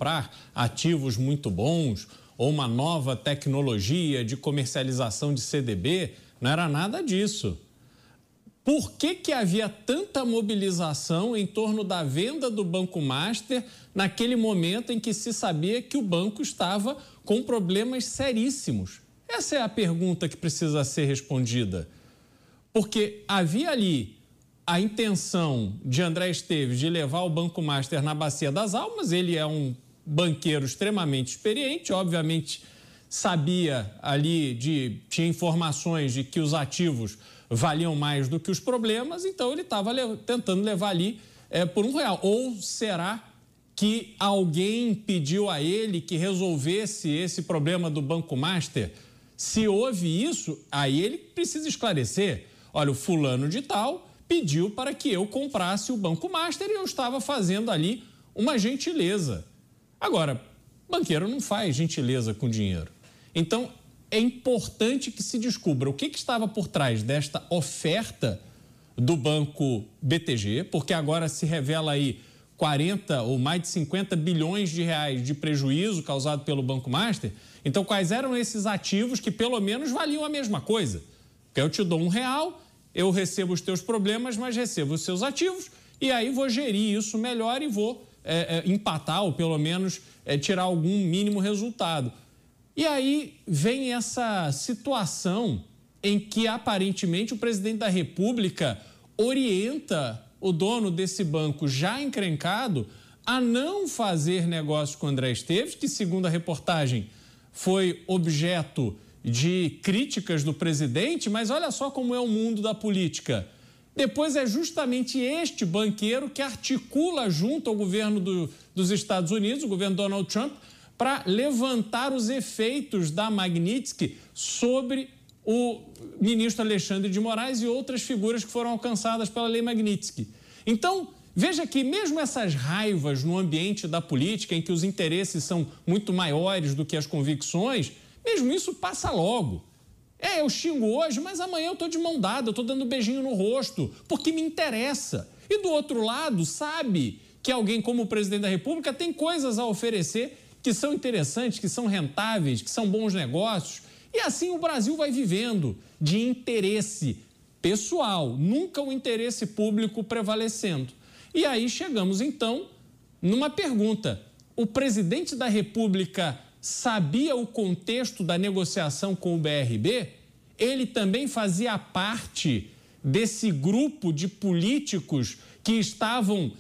comprar ativos muito bons ou uma nova tecnologia de comercialização de CDB, não era nada disso. Por que havia tanta mobilização em torno da venda do Banco Master naquele momento em que se sabia que o banco estava com problemas seríssimos? Essa é a pergunta que precisa ser respondida. Porque havia ali a intenção de André Esteves de levar o Banco Master na Bacia das Almas. Ele é um banqueiro extremamente experiente, obviamente sabia ali, tinha informações de que os ativos valiam mais do que os problemas, então ele estava tentando levar ali por R$1. Ou será que alguém pediu a ele que resolvesse esse problema do Banco Master? Se houve isso, aí ele precisa esclarecer. Olha, o fulano de tal pediu para que eu comprasse o Banco Master e eu estava fazendo ali uma gentileza. Agora, banqueiro não faz gentileza com dinheiro. Então, é importante que se descubra o que estava por trás desta oferta do Banco BTG, porque agora se revela aí 40 ou mais de 50 bilhões de reais de prejuízo causado pelo Banco Master. Então, quais eram esses ativos que pelo menos valiam a mesma coisa? Porque eu te dou R$1, eu recebo os teus problemas, mas recebo os seus ativos e aí vou gerir isso melhor e vou empatar ou pelo menos tirar algum mínimo resultado. E aí vem essa situação em que aparentemente o presidente da República orienta o dono desse banco já encrencado a não fazer negócio com André Esteves, que segundo a reportagem foi objeto de críticas do presidente, mas olha só como é o mundo da política. Depois é justamente este banqueiro que articula junto ao governo dos Estados Unidos, o governo Donald Trump, para levantar os efeitos da Magnitsky sobre o ministro Alexandre de Moraes e outras figuras que foram alcançadas pela lei Magnitsky. Então, veja que mesmo essas raivas no ambiente da política, em que os interesses são muito maiores do que as convicções, mesmo isso passa logo. Eu xingo hoje, mas amanhã eu estou de mão dada, eu estou dando um beijinho no rosto, porque me interessa. E do outro lado, sabe que alguém como o presidente da República tem coisas a oferecer que são interessantes, que são rentáveis, que são bons negócios. E assim o Brasil vai vivendo de interesse pessoal, nunca o interesse público prevalecendo. E aí chegamos então numa pergunta. O presidente da República sabia o contexto da negociação com o BRB? Ele também fazia parte desse grupo de políticos que estavam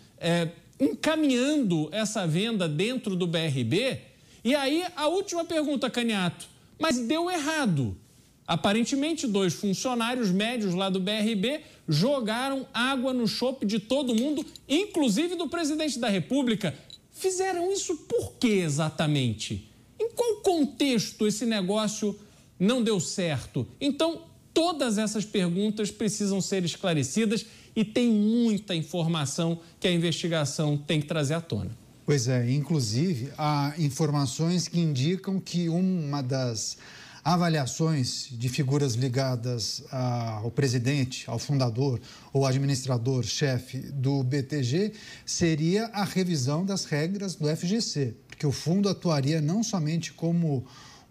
encaminhando essa venda dentro do BRB? E aí a última pergunta, Caniato, mas deu errado. Aparentemente 2 funcionários médios lá do BRB jogaram água no chope de todo mundo, inclusive do presidente da República. Fizeram isso por quê exatamente? Em qual contexto esse negócio não deu certo? Então, todas essas perguntas precisam ser esclarecidas e tem muita informação que a investigação tem que trazer à tona. Pois é, inclusive há informações que indicam que uma das avaliações de figuras ligadas ao presidente, ao fundador ou administrador, chefe do BTG, seria a revisão das regras do FGC, porque o fundo atuaria não somente como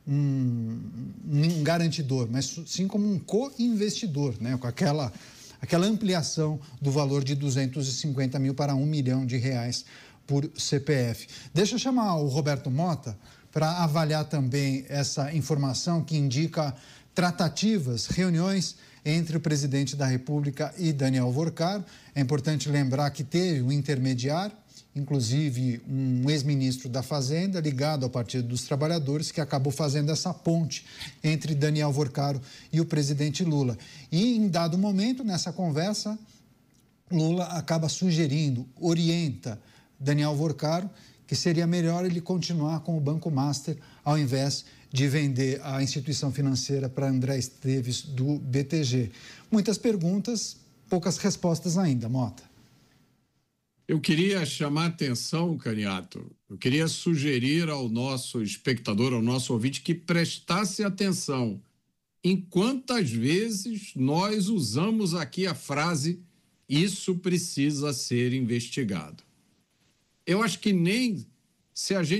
um garantidor, mas sim como um co-investidor, né, com aquela ampliação do valor de 250 mil para R$1 milhão por CPF. Deixa eu chamar o Roberto Mota para avaliar também essa informação que indica tratativas, reuniões entre o presidente da República e Daniel Worcar. É importante lembrar que teve um intermediário, inclusive um ex-ministro da Fazenda ligado ao Partido dos Trabalhadores, que acabou fazendo essa ponte entre Daniel Worcar e o presidente Lula. E em dado momento, nessa conversa, Lula acaba sugerindo, orienta Daniel Worcar que seria melhor ele continuar com o Banco Master ao invés de vender a instituição financeira para André Esteves do BTG. Muitas perguntas, poucas respostas ainda, Mota. Eu queria chamar a atenção, Caniato, eu queria sugerir ao nosso espectador, ao nosso ouvinte, que prestasse atenção em quantas vezes nós usamos aqui a frase "isso precisa ser investigado". Eu acho que nem se a gente